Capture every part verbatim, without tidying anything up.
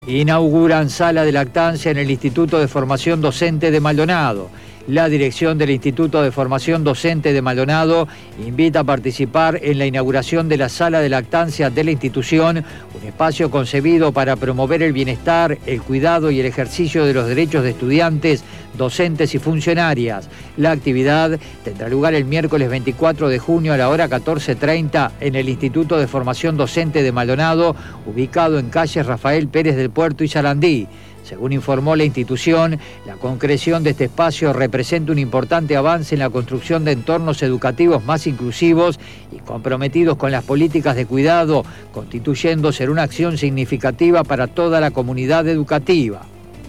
Inauguran sala de lactancia en el Instituto de Formación Docente de Maldonado. La dirección del Instituto de Formación Docente de Maldonado invita a participar en la inauguración de la sala de lactancia de la institución, un espacio concebido para promover el bienestar, el cuidado y el ejercicio de los derechos de estudiantes, docentes y funcionarias. La actividad tendrá lugar el miércoles veinticuatro de junio a la hora catorce treinta en el Instituto de Formación Docente de Maldonado, ubicado en calles Rafael Pérez del Puerto y Sarandí. Según informó la institución, la concreción de este espacio representa un importante avance en la construcción de entornos educativos más inclusivos y comprometidos con las políticas de cuidado, constituyéndose en una acción significativa para toda la comunidad educativa.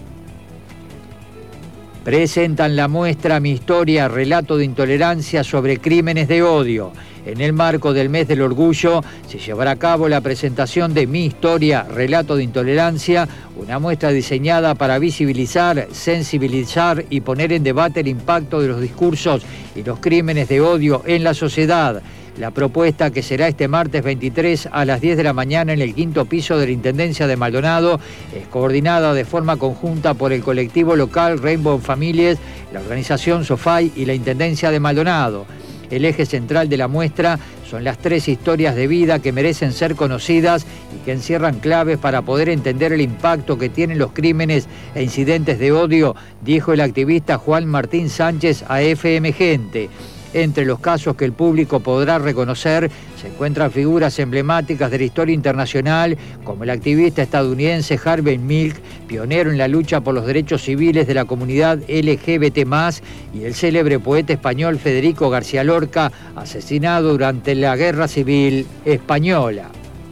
Presentan la muestra Mi Historia, relato de intolerancia sobre crímenes de odio. En el marco del Mes del Orgullo se llevará a cabo la presentación de Mi Historia, relato de intolerancia, una muestra diseñada para visibilizar, sensibilizar y poner en debate el impacto de los discursos y los crímenes de odio en la sociedad. La propuesta, que será este martes veintitrés a las diez de la mañana en el quinto piso de la Intendencia de Maldonado, es coordinada de forma conjunta por el colectivo local Rainbow Families, la organización SOFAI y la Intendencia de Maldonado. El eje central de la muestra son las tres historias de vida que merecen ser conocidas y que encierran claves para poder entender el impacto que tienen los crímenes e incidentes de odio, dijo el activista Juan Martín Sánchez a F M Gente. Entre los casos que el público podrá reconocer se encuentran figuras emblemáticas de la historia internacional, como el activista estadounidense Harvey Milk, pionero en la lucha por los derechos civiles de la comunidad L G B T más, y el célebre poeta español Federico García Lorca, asesinado durante la Guerra Civil Española.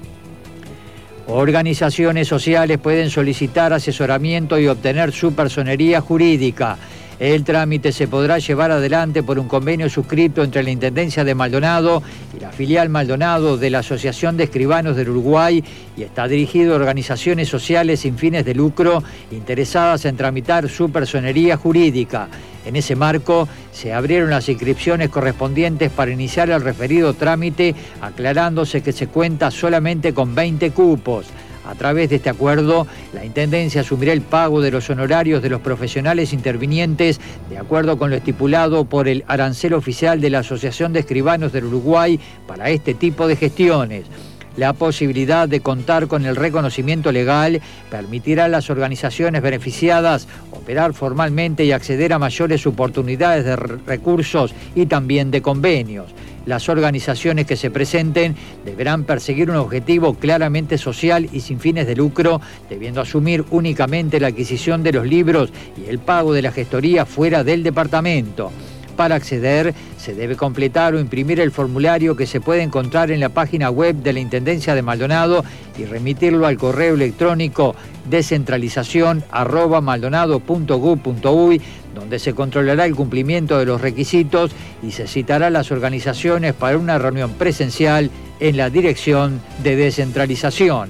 Organizaciones sociales pueden solicitar asesoramiento y obtener su personería jurídica. El trámite se podrá llevar adelante por un convenio suscrito entre la Intendencia de Maldonado y la filial Maldonado de la Asociación de Escribanos del Uruguay, y está dirigido a organizaciones sociales sin fines de lucro interesadas en tramitar su personería jurídica. En ese marco, se abrieron las inscripciones correspondientes para iniciar el referido trámite, aclarándose que se cuenta solamente con veinte cupos. A través de este acuerdo, la Intendencia asumirá el pago de los honorarios de los profesionales intervinientes de acuerdo con lo estipulado por el arancel oficial de la Asociación de Escribanos del Uruguay para este tipo de gestiones. La posibilidad de contar con el reconocimiento legal permitirá a las organizaciones beneficiadas operar formalmente y acceder a mayores oportunidades de recursos y también de convenios. Las organizaciones que se presenten deberán perseguir un objetivo claramente social y sin fines de lucro, debiendo asumir únicamente la adquisición de los libros y el pago de la gestoría fuera del departamento. Para acceder, se debe completar o imprimir el formulario que se puede encontrar en la página web de la Intendencia de Maldonado y remitirlo al correo electrónico descentralización arroba maldonado punto gob punto uy, donde se controlará el cumplimiento de los requisitos y se citará a las organizaciones para una reunión presencial en la Dirección de Descentralización.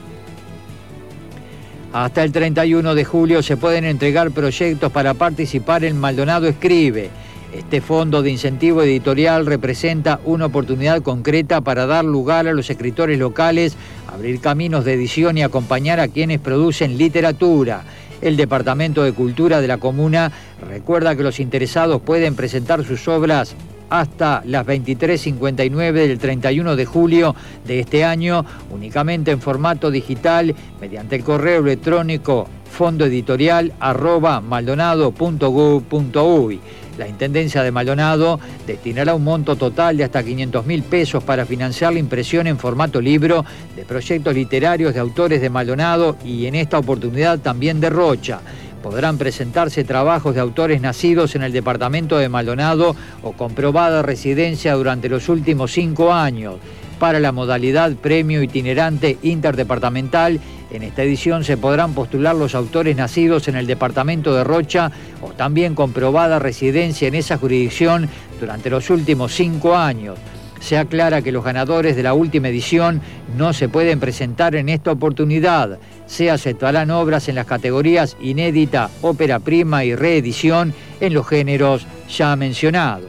Hasta el treinta y uno de julio se pueden entregar proyectos para participar en Maldonado Escribe. Este fondo de incentivo editorial representa una oportunidad concreta para dar lugar a los escritores locales, abrir caminos de edición y acompañar a quienes producen literatura. El Departamento de Cultura de la Comuna recuerda que los interesados pueden presentar sus obras hasta las veintitrés cincuenta y nueve del treinta y uno de julio de este año, únicamente en formato digital, mediante el correo electrónico fondoeditorial arroba maldonado punto gob punto uy. La Intendencia de Maldonado destinará un monto total de hasta quinientos mil pesos para financiar la impresión en formato libro de proyectos literarios de autores de Maldonado y en esta oportunidad también de Rocha. Podrán presentarse trabajos de autores nacidos en el departamento de Maldonado o con probada residencia durante los últimos cinco años. Para la modalidad premio itinerante interdepartamental, en esta edición se podrán postular los autores nacidos en el departamento de Rocha o también con probada residencia en esa jurisdicción durante los últimos cinco años. Se aclara que los ganadores de la última edición no se pueden presentar en esta oportunidad. Se aceptarán obras en las categorías inédita, ópera prima y reedición en los géneros ya mencionados.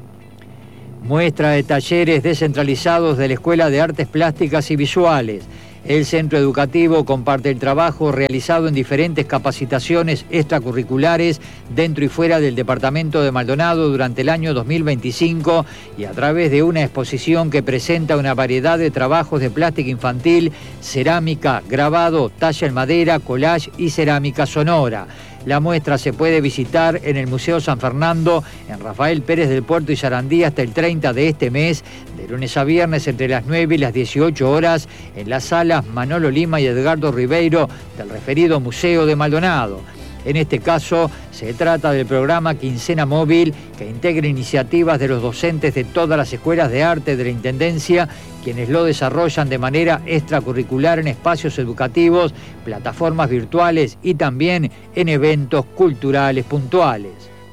Muestra de talleres descentralizados de la Escuela de Artes Plásticas y Visuales. El centro educativo comparte el trabajo realizado en diferentes capacitaciones extracurriculares dentro y fuera del departamento de Maldonado durante el año dos mil veinticinco y a través de una exposición que presenta una variedad de trabajos de plástica infantil, cerámica, grabado, talla en madera, collage y cerámica sonora. La muestra se puede visitar en el Museo San Fernando, en Rafael Pérez del Puerto y Sarandí hasta el treinta de este mes, de lunes a viernes entre las nueve y las dieciocho horas, en las salas Manolo Lima y Edgardo Ribeiro del referido Museo de Maldonado. En este caso, se trata del programa Quincena Móvil, que integra iniciativas de los docentes de todas las escuelas de arte de la Intendencia, quienes lo desarrollan de manera extracurricular en espacios educativos, plataformas virtuales y también en eventos culturales puntuales.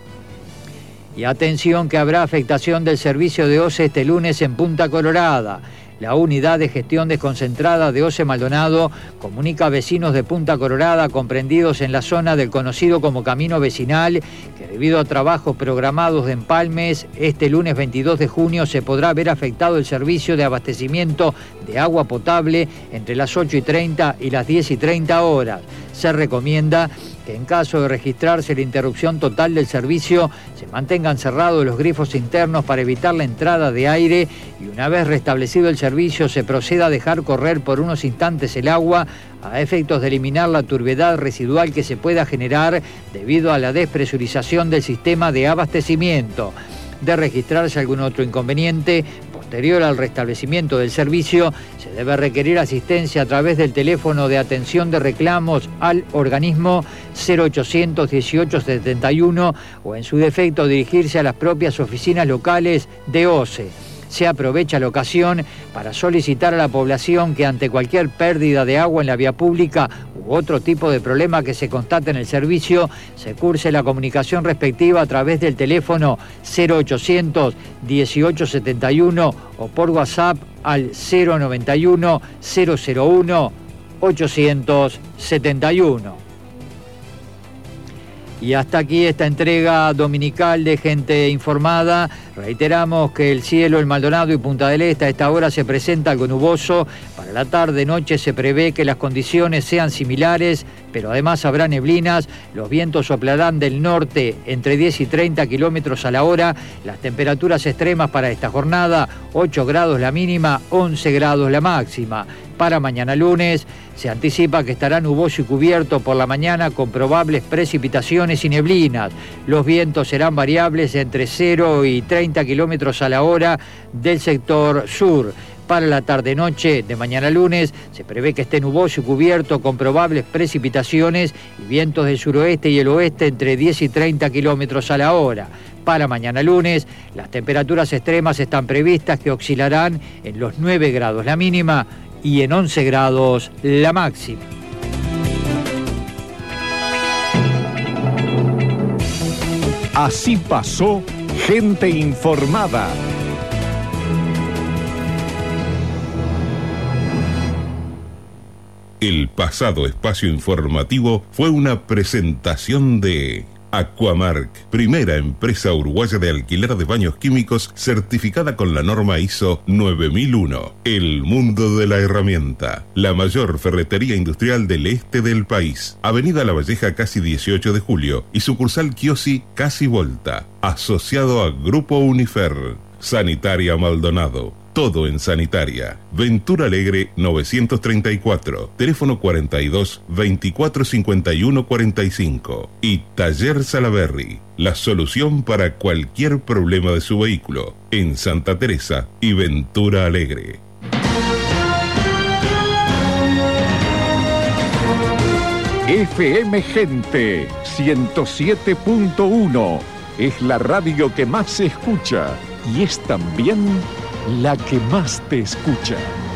Y atención que habrá afectación del servicio de O C E este lunes en Punta Colorada. La Unidad de Gestión Desconcentrada de O C E Maldonado comunica a vecinos de Punta Colorada comprendidos en la zona del conocido como Camino Vecinal que debido a trabajos programados de empalmes, este lunes veintidós de junio se podrá ver afectado el servicio de abastecimiento de agua potable entre las ocho y treinta y las diez y treinta horas. Se recomienda que en caso de registrarse la interrupción total del servicio, se mantengan cerrados los grifos internos para evitar la entrada de aire y una vez restablecido el servicio se proceda a dejar correr por unos instantes el agua a efectos de eliminar la turbiedad residual que se pueda generar debido a la despresurización del sistema de abastecimiento. De registrarse algún otro inconveniente posterior al restablecimiento del servicio, se debe requerir asistencia a través del teléfono de atención de reclamos al organismo cero ochocientos dieciocho setenta y uno o en su defecto dirigirse a las propias oficinas locales de O C E. Se aprovecha la ocasión para solicitar a la población que ante cualquier pérdida de agua en la vía pública u otro tipo de problema que se constate en el servicio, se curse la comunicación respectiva a través del teléfono cero ochocientos dieciocho setenta y uno o por WhatsApp al cero noventa y uno cero cero uno ochocientos setenta y uno. Y hasta aquí esta entrega dominical de Gente Informada. Reiteramos que el cielo en Maldonado y Punta del Este a esta hora se presenta algo nuboso. Para la tarde-noche se prevé que las condiciones sean similares, pero además habrá neblinas. Los vientos soplarán del norte entre diez y treinta kilómetros a la hora. Las temperaturas extremas para esta jornada, ocho grados la mínima, once grados la máxima. Para mañana lunes se anticipa que estará nuboso y cubierto por la mañana con probables precipitaciones y neblinas. Los vientos serán variables entre cero y treinta kilómetros a la hora del sector sur. Para la tarde-noche de mañana lunes se prevé que esté nuboso y cubierto con probables precipitaciones y vientos del suroeste y el oeste entre diez y treinta kilómetros a la hora. Para mañana lunes, las temperaturas extremas están previstas que oscilarán en los nueve grados la mínima y en once grados la máxima. Así pasó Gente Informada. El pasado espacio informativo fue una presentación de Aquamark, primera empresa uruguaya de alquiler de baños químicos certificada con la norma I S O nueve mil uno. El mundo de la herramienta, la mayor ferretería industrial del este del país. Avenida La Valleja casi dieciocho de julio y sucursal Kiosi casi Volta. Asociado a Grupo Unifer. Sanitaria Maldonado. Todo en sanitaria. Ventura Alegre novecientos treinta y cuatro. Teléfono cuarenta y dos, veinticuatro cincuenta y uno cuarenta y cinco. Y Taller Salaberry. La solución para cualquier problema de su vehículo. En Santa Teresa y Ventura Alegre. F M Gente ciento siete punto uno. Es la radio que más se escucha y es también la que más te escucha.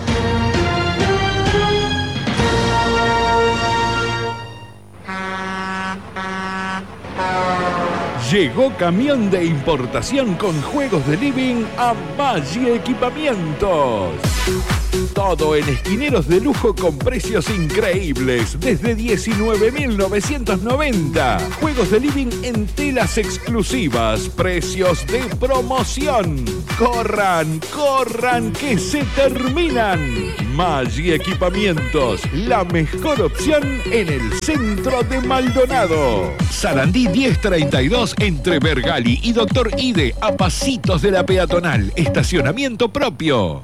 Llegó camión de importación con juegos de living a Valle Equipamientos. Todo en esquineros de lujo con precios increíbles, desde diecinueve mil novecientos noventa. Juegos de living en telas exclusivas, precios de promoción. Corran, corran, que se terminan. Maggi Equipamientos, la mejor opción en el centro de Maldonado. Sarandí diez treinta y dos entre Bergali y Doctor Ide, a pasitos de la peatonal. Estacionamiento propio.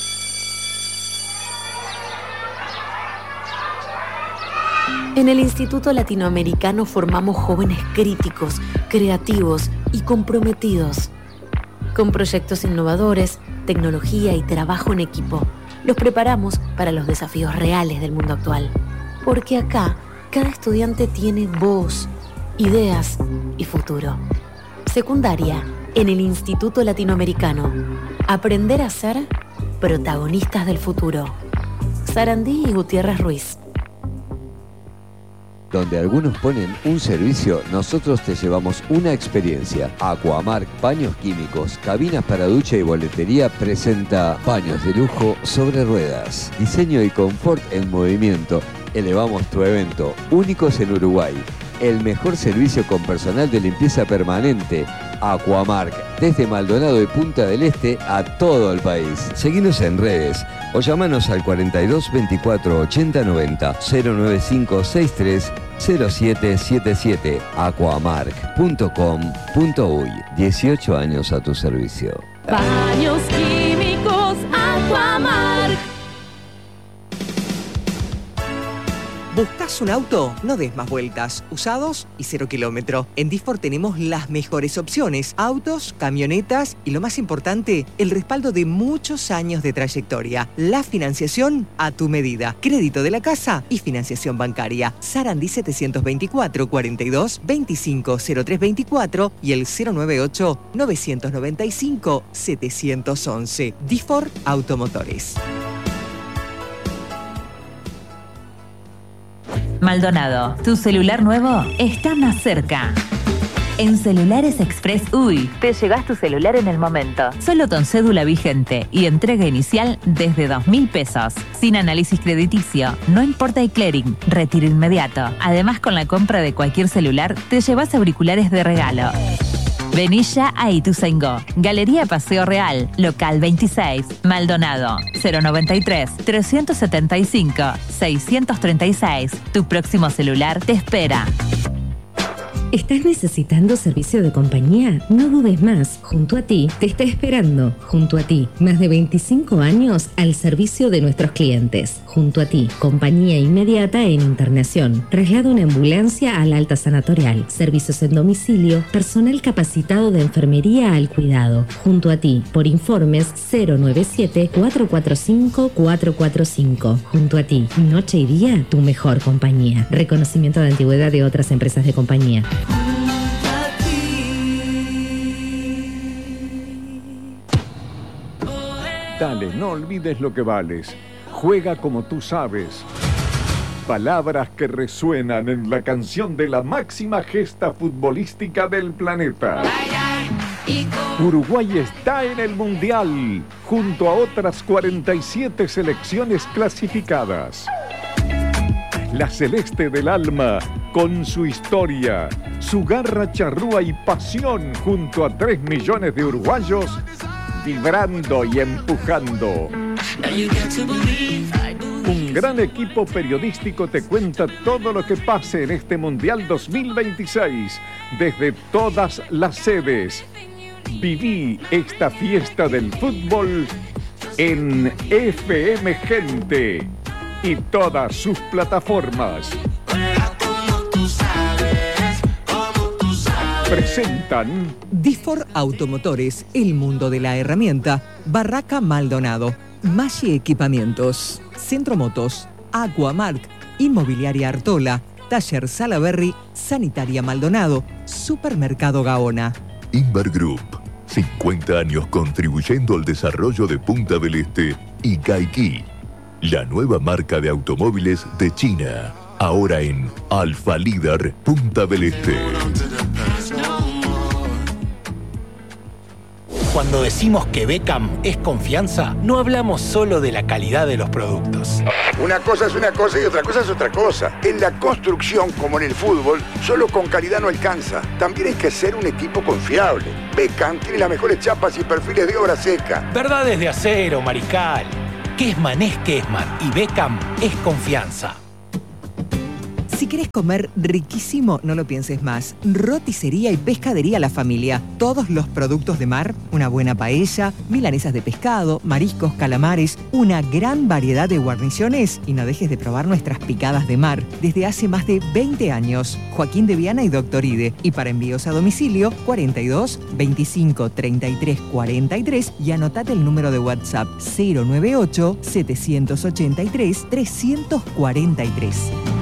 En el Instituto Latinoamericano formamos jóvenes críticos, creativos y comprometidos. Con proyectos innovadores, tecnología y trabajo en equipo, los preparamos para los desafíos reales del mundo actual. Porque acá, cada estudiante tiene voz, ideas y futuro. Secundaria, en el Instituto Latinoamericano. Aprender a ser protagonistas del futuro. Sarandí y Gutiérrez Ruiz. Donde algunos ponen un servicio, nosotros te llevamos una experiencia. Aquamark Baños Químicos, cabinas para ducha y boletería presenta baños de lujo sobre ruedas. Diseño y confort en movimiento. Elevamos tu evento, únicos en Uruguay. El mejor servicio con personal de limpieza permanente. Aquamark, desde Maldonado y Punta del Este a todo el país. Seguinos en redes o llamanos al cuarenta y dos veinticuatro ochenta noventa cero nueve cinco sesenta y tres cero siete siete siete. aquamark punto com punto uy. dieciocho años a tu servicio. Baños Químicos Aquamark. ¿Buscas un auto? No des más vueltas. Usados y cero kilómetro. En Difford tenemos las mejores opciones. Autos, camionetas y lo más importante, el respaldo de muchos años de trayectoria. La financiación a tu medida. Crédito de la casa y financiación bancaria. Sarandí setecientos veinticuatro, cuarenta y dos, veinticinco, cero tres veinticuatro y el cero noventa y ocho, novecientos noventa y cinco, setecientos once. Difford Automotores. Maldonado, tu celular nuevo está más cerca. En Celulares Express U Y te llevas tu celular en el momento. Solo con cédula vigente y entrega inicial desde dos mil pesos. Sin análisis crediticio, no importa el clearing, retiro inmediato. Además, con la compra de cualquier celular, te llevas auriculares de regalo. Vení ya a Ituzaingó, Galería Paseo Real, local veintiséis, Maldonado, cero noventa y tres, trescientos setenta y cinco, seiscientos treinta y seis. Tu próximo celular te espera. ¿Estás necesitando servicio de compañía? No dudes más. Junto a ti te está esperando. Junto a ti, más de veinticinco años al servicio de nuestros clientes. Junto a ti, compañía inmediata en internación. Traslado en ambulancia al alta sanatorial. Servicios en domicilio. Personal capacitado de enfermería al cuidado. Junto a ti, por informes cero nueve siete, cuatro cuatro cinco, cuatro cuatro cinco. Junto a ti, noche y día, tu mejor compañía. Reconocimiento de antigüedad de otras empresas de compañía. Dale, no olvides lo que vales. Juega como tú sabes. Palabras que resuenan en la canción de la máxima gesta futbolística del planeta. Uruguay está en el Mundial, junto a otras cuarenta y siete selecciones clasificadas. La celeste del alma, con su historia, su garra charrúa y pasión, junto a tres millones de uruguayos, vibrando y empujando. Un gran equipo periodístico te cuenta todo lo que pase en este Mundial dos mil veintiséis, desde todas las sedes. Viví esta fiesta del fútbol en F M Gente y todas sus plataformas. Presentan Difford Automotores, el mundo de la herramienta. Barraca Maldonado. Maggi Equipamientos. Centro Motos. Aquamark. Inmobiliaria Artola. Taller Salaberry. Sanitaria Maldonado. Supermercado Gaona. Inver Group. cincuenta años contribuyendo al desarrollo de Punta del Este y Caikí. La nueva marca de automóviles de China. Ahora en Alfa Líder Punta del Este. Cuando decimos que Beckham es confianza, no hablamos solo de la calidad de los productos. Una cosa es una cosa y otra cosa es otra cosa. En la construcción, como en el fútbol, solo con calidad no alcanza. También hay que ser un equipo confiable. Beckham tiene las mejores chapas y perfiles de obra seca. Verdades de acero, Marical. Kessman es Kessman y Beckham es confianza. Si querés comer riquísimo, no lo pienses más. Roticería y Pescadería La Familia. Todos los productos de mar, una buena paella, milanesas de pescado, mariscos, calamares, una gran variedad de guarniciones y no dejes de probar nuestras picadas de mar. Desde hace más de veinte años. Joaquín de Viana y Doctor Ide. Y para envíos a domicilio, cuarenta y dos, veinticinco, treinta y tres, cuarenta y tres y anotate el número de WhatsApp cero noventa y ocho, setecientos ochenta y tres, trescientos cuarenta y tres.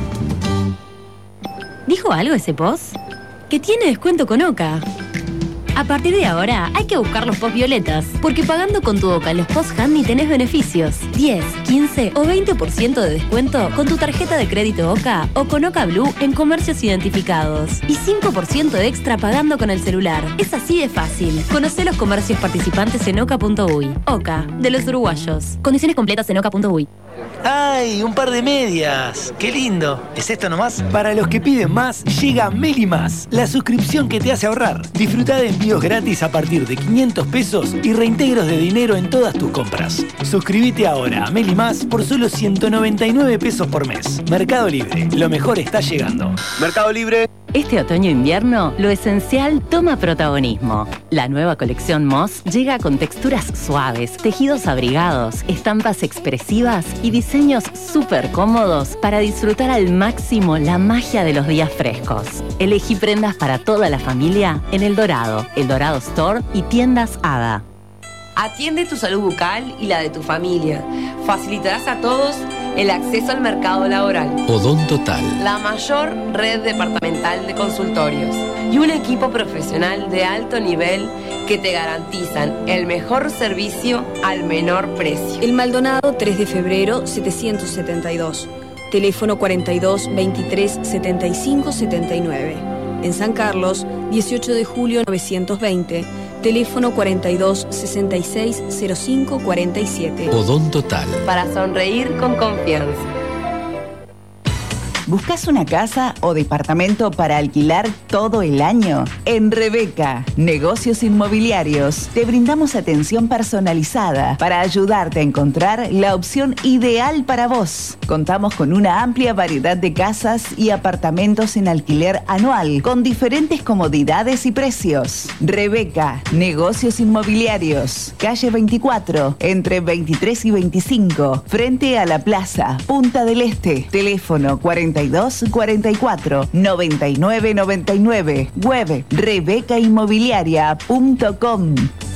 ¿Dijo algo ese post? Que tiene descuento con Oca. A partir de ahora hay que buscar los post violetas, porque pagando con tu Oca los post handy tenés beneficios. diez, quince o veinte por ciento de descuento con tu tarjeta de crédito Oca o con Oca Blue en comercios identificados. Y cinco por ciento extra pagando con el celular. Es así de fácil. Conocé los comercios participantes en oca punto uy. Oca, de los uruguayos. Condiciones completas en oca punto uy. ¡Ay, un par de medias! ¡Qué lindo! ¿Es esto nomás? Para los que piden más, llega Meli Más, la suscripción que te hace ahorrar. Disfruta de envíos gratis a partir de quinientos pesos y reintegros de dinero en todas tus compras. Suscríbete ahora a Meli Más por solo ciento noventa y nueve pesos por mes. Mercado Libre, lo mejor está llegando. Mercado Libre. Este otoño-invierno, lo esencial toma protagonismo. La nueva colección Moss llega con texturas suaves, tejidos abrigados, estampas expresivas y diseños súper cómodos para disfrutar al máximo la magia de los días frescos. Elegí prendas para toda la familia en El Dorado, El Dorado Store y tiendas Hada. Atiende tu salud bucal y la de tu familia. Facilitarás a todos el acceso al mercado laboral. Odontotal, La mayor red departamental de consultorios y un equipo profesional de alto nivel que te garantizan el mejor servicio al menor precio. El Maldonado, tres de febrero, setecientos setenta y dos. Teléfono cuarenta y dos, veintitrés, setenta y cinco, setenta y nueve. En San Carlos, dieciocho de julio, novecientos veinte. Teléfono cuarenta y dos, sesenta y seis, cero cinco, cuarenta y siete. Odontotal. Para sonreír con confianza. ¿Buscas una casa o departamento para alquilar todo el año? En Rebeca, Negocios Inmobiliarios, te brindamos atención personalizada para ayudarte a encontrar la opción ideal para vos. Contamos con una amplia variedad de casas y apartamentos en alquiler anual, con diferentes comodidades y precios. Rebeca, Negocios Inmobiliarios, calle veinticuatro, entre veintitrés y veinticinco, frente a la plaza, Punta del Este. Teléfono cuarenta y dos, cuarenta y cuatro, noventa y nueve, noventa y nueve. Web rebeca inmobiliaria punto com.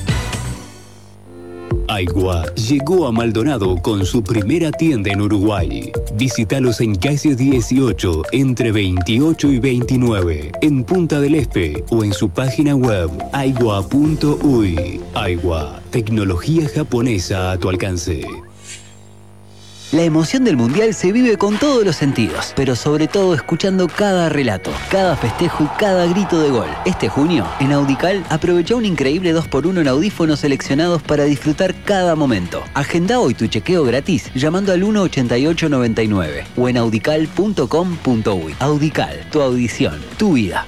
Aigua llegó a Maldonado con su primera tienda en Uruguay. Visítalos en calle dieciocho, entre veintiocho y veintinueve, en Punta del Este o en su página web aigua punto uy. Aigua, tecnología japonesa a tu alcance. La emoción del Mundial se vive con todos los sentidos, pero sobre todo escuchando cada relato, cada festejo y cada grito de gol. Este junio, en Audical, aprovechá un increíble dos por uno en audífonos seleccionados para disfrutar cada momento. Agenda hoy tu chequeo gratis llamando al uno ochenta y ocho noventa y nueve o en audical punto com punto uy. Audical, tu audición, tu vida.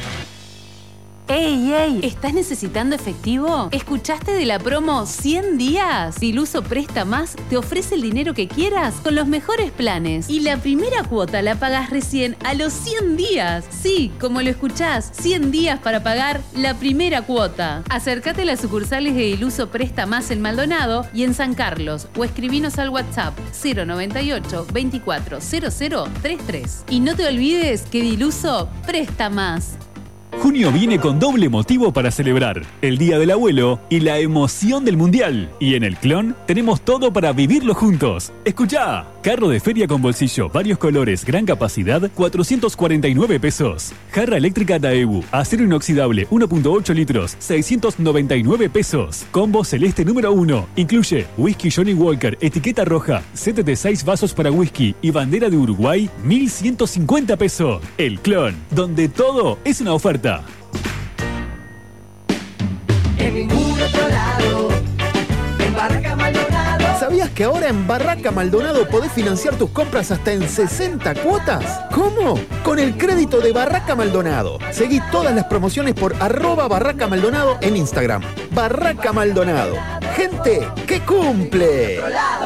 ¡Ey, ey! ¿Estás necesitando efectivo? ¿Escuchaste de la promo cien días? Diluso Presta Más te ofrece el dinero que quieras con los mejores planes. Y la primera cuota la pagas recién a los cien días. Sí, como lo escuchás, cien días para pagar la primera cuota. Acércate a las sucursales de Diluso Presta Más en Maldonado y en San Carlos o escribinos al WhatsApp cero noventa y ocho, veinticuatro, cero cero, treinta y tres. Y no te olvides que Diluso Presta Más. Junio viene con doble motivo para celebrar, el Día del Abuelo y la emoción del Mundial. Y en el Clon tenemos todo para vivirlo juntos. ¡Escuchá! Carro de feria con bolsillo, varios colores, gran capacidad, cuatrocientos cuarenta y nueve pesos. Jarra eléctrica Daewoo, acero inoxidable, uno punto ocho litros, seiscientos noventa y nueve pesos. Combo celeste número uno, incluye whisky Johnny Walker, etiqueta roja, set de seis vasos para whisky y bandera de Uruguay, mil ciento cincuenta pesos. El Clon, donde todo es una oferta. En ningún otro lado. que ahora en Barraca Maldonado podés financiar tus compras hasta en sesenta cuotas? ¿Cómo? Con el crédito de Barraca Maldonado. Seguí todas las promociones por arroba Barraca Maldonado en Instagram. Barraca Maldonado. Gente que cumple.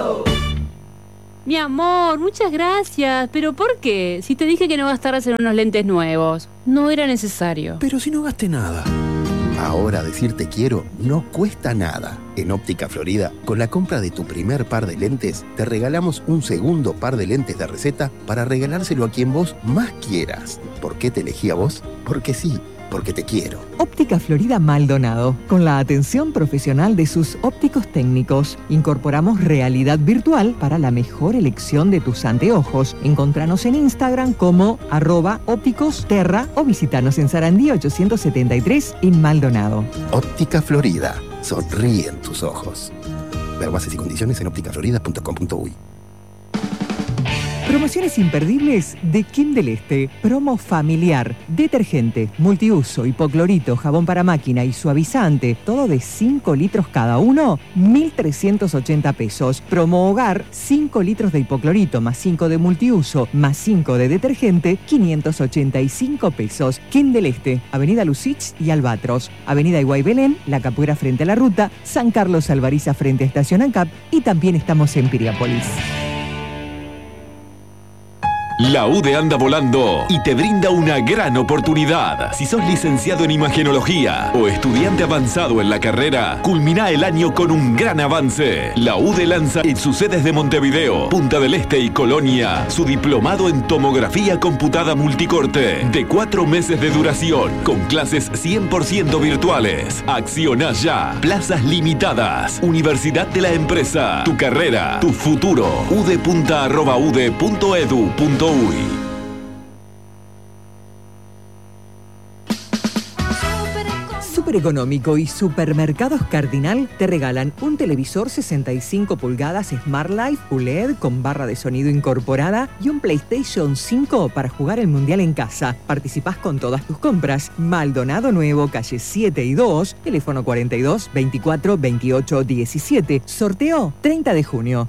Mi amor, muchas gracias. ¿Pero por qué? Si te dije que no gastaras en unos lentes nuevos. No era necesario. Pero si no gasté nada. Ahora decir te quiero no cuesta nada. En Óptica Florida, con la compra de tu primer par de lentes, te regalamos un segundo par de lentes de receta para regalárselo a quien vos más quieras. ¿Por qué te elegí a vos? Porque sí, porque te quiero. Óptica Florida Maldonado. Con la atención profesional de sus ópticos técnicos, incorporamos realidad virtual para la mejor elección de tus anteojos. Encontranos en Instagram como arroba ópticos terra o visitanos en Sarandí ochocientos setenta y tres en Maldonado. Óptica Florida. Sonríen tus ojos. Ver bases y condiciones en óptica florida punto com punto uy. Promociones imperdibles de Kim del Este. Promo familiar. Detergente, multiuso, hipoclorito, jabón para máquina y suavizante. Todo de cinco litros cada uno. mil trescientos ochenta pesos. Promo hogar. cinco litros de hipoclorito más cinco de multiuso más cinco de detergente. quinientos ochenta y cinco pesos. Kim del Este. Avenida Lucich y Albatros. Avenida Iguay Belén. La Capuera frente a la ruta. San Carlos Alvariza frente a Estación ANCAP. Y también estamos en Piriápolis. La U D E anda volando y te brinda una gran oportunidad. Si sos licenciado en imagenología o estudiante avanzado en la carrera, culmina el año con un gran avance. La U D E lanza en sus sedes de Montevideo, Punta del Este y Colonia su diplomado en tomografía computada multicorte de cuatro meses de duración con clases cien por ciento virtuales. Acciona ya. Plazas limitadas. Universidad de la Empresa. Tu carrera, tu futuro. udepunta arroba ude punto edu punto uy. Super Económico y Supermercados Cardinal te regalan un televisor sesenta y cinco pulgadas Smart Life U L E D con barra de sonido incorporada y un PlayStation cinco para jugar el Mundial en casa. Participás con todas tus compras. Maldonado Nuevo, calle siete y dos, teléfono cuarenta y dos, veinticuatro, veintiocho, diecisiete. Sorteo treinta de junio.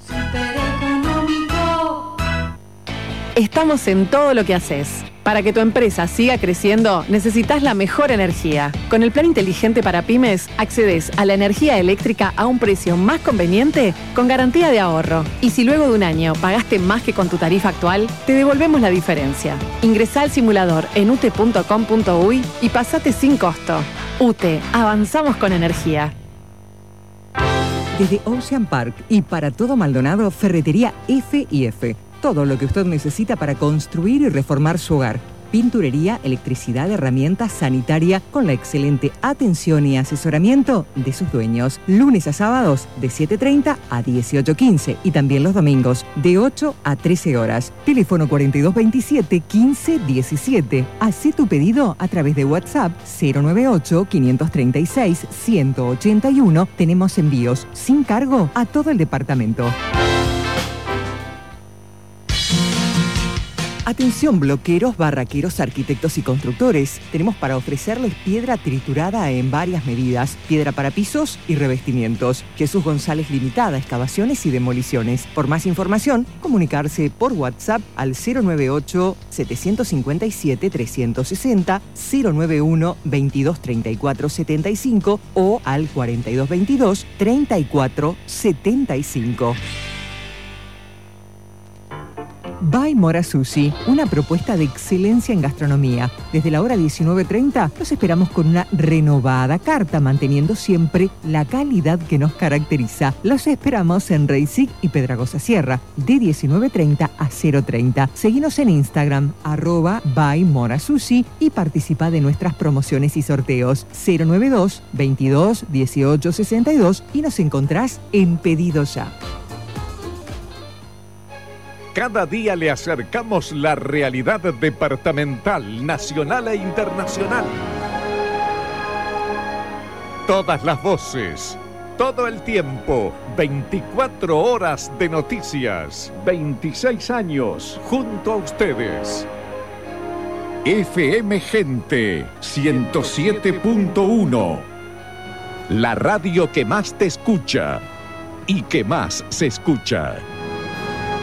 Estamos en todo lo que haces. Para que tu empresa siga creciendo, necesitas la mejor energía. Con el plan inteligente para pymes, accedes a la energía eléctrica a un precio más conveniente con garantía de ahorro. Y si luego de un año pagaste más que con tu tarifa actual, te devolvemos la diferencia. Ingresá al simulador en ute punto com punto uy y pasate sin costo. UTE, avanzamos con energía. Desde Ocean Park y para todo Maldonado, Ferretería F y F. Todo lo que usted necesita para construir y reformar su hogar. Pinturería, electricidad, herramientas, sanitaria, con la excelente atención y asesoramiento de sus dueños. Lunes a sábados de siete treinta a dieciocho quince y también los domingos de ocho a trece horas. Teléfono cuarenta y dos veintisiete, quince diecisiete. Hacé tu pedido a través de WhatsApp cero nueve ocho, quinientos treinta y seis, ciento ochenta y uno. Tenemos envíos sin cargo a todo el departamento. Atención bloqueros, barraqueros, arquitectos y constructores. Tenemos para ofrecerles piedra triturada en varias medidas, piedra para pisos y revestimientos. Jesús González Limitada, excavaciones y demoliciones. Por más información, comunicarse por WhatsApp al cero nueve ocho, setecientos cincuenta y siete, trescientos sesenta, cero nueve uno, veintidós treinta y cuatro setenta y cinco o al cuarenta y dos veintidós, treinta y cuatro setenta y cinco. By Mora Sushi, una propuesta de excelencia en gastronomía. Desde la hora diecinueve treinta los esperamos con una renovada carta, manteniendo siempre la calidad que nos caracteriza. Los esperamos en Reisig y Pedragosa Sierra, de diecinueve treinta a cero treinta. Seguinos en Instagram, arroba By Mora Sushi y participa de nuestras promociones y sorteos. cero nueve dos, veintidós, dieciocho sesenta y dos y nos encontrás en Pedido Ya. Cada día le acercamos la realidad departamental, nacional e internacional. Todas las voces, todo el tiempo, veinticuatro horas de noticias, veintiséis años junto a ustedes. F M Gente ciento siete punto uno, la radio que más te escucha y que más se escucha.